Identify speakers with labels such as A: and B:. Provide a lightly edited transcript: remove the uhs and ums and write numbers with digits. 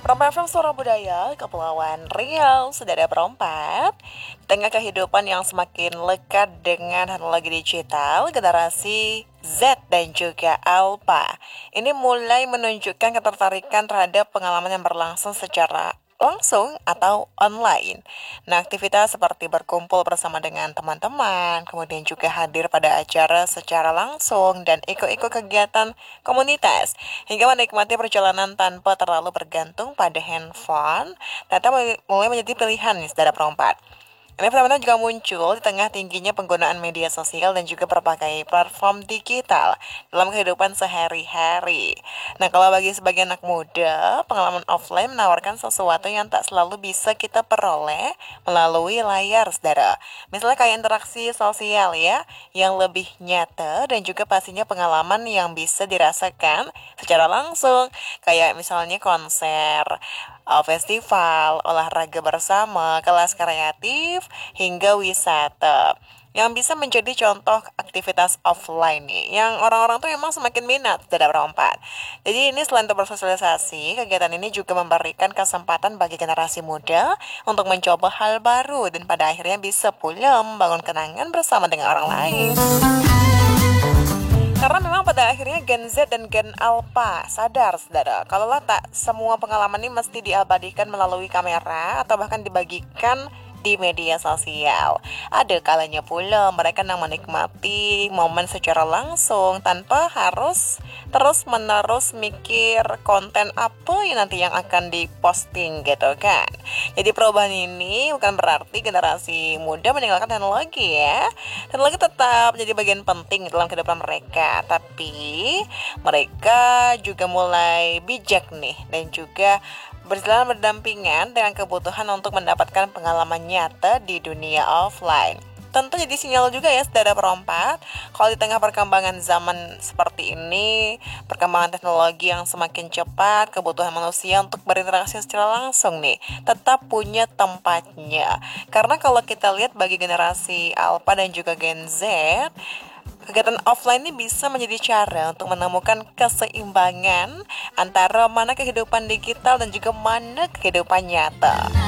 A: Perempat FM Suara Budaya, Kepulauan Riau, Saudara Perempat. Di tengah kehidupan yang semakin lekat dengan teknologi digital, generasi Z dan juga Alpha ini mulai menunjukkan ketertarikan terhadap pengalaman yang berlangsung secara langsung atau online. Nah, aktivitas seperti berkumpul bersama dengan teman-teman, kemudian juga hadir pada acara secara langsung dan ikut-ikut kegiatan komunitas, hingga menikmati perjalanan tanpa terlalu bergantung pada handphone, ternyata mulai menjadi pilihan nih, saudara perempat. Ini fenomena juga muncul di tengah tingginya penggunaan media sosial dan juga berbagai platform digital dalam kehidupan sehari-hari. Nah, kalau bagi sebagian anak muda, pengalaman offline menawarkan sesuatu yang tak selalu bisa kita peroleh melalui layar, saudara. Misalnya kayak interaksi sosial ya, yang lebih nyata dan juga pastinya pengalaman yang bisa dirasakan secara langsung. Kayak misalnya konser, festival, olahraga bersama, kelas kreatif, hingga wisata yang bisa menjadi contoh aktivitas offline nih yang orang-orang tuh memang semakin minat dalam perempat. Jadi ini selain untuk bersosialisasi, kegiatan ini juga memberikan kesempatan bagi generasi muda untuk mencoba hal baru dan pada akhirnya bisa pula membangun kenangan bersama dengan orang lain. Karena memang pada akhirnya Gen Z dan Gen Alpha sadar, saudara, kalaulah tak semua pengalaman ini mesti diabadikan melalui kamera atau bahkan dibagikan di media sosial. Ada kalanya pula mereka menikmati momen secara langsung tanpa harus terus-menerus mikir konten apa yang akan diposting gitu kan. Jadi perubahan ini bukan berarti generasi muda meninggalkan teknologi ya. Teknologi tetap jadi bagian penting dalam kehidupan mereka, tapi mereka juga mulai bijak nih dan juga berjalan berdampingan dengan kebutuhan untuk mendapatkan pengalaman nyata di dunia offline. Tentu jadi sinyal juga ya, saudara perempat, kalau di tengah perkembangan zaman seperti ini, perkembangan teknologi yang semakin cepat, kebutuhan manusia untuk berinteraksi secara langsung nih, tetap punya tempatnya. Karena kalau kita lihat bagi generasi Alpha dan juga Gen Z, kegiatan offline ini bisa menjadi cara untuk menemukan keseimbangan antara mana kehidupan digital dan juga mana kehidupan nyata.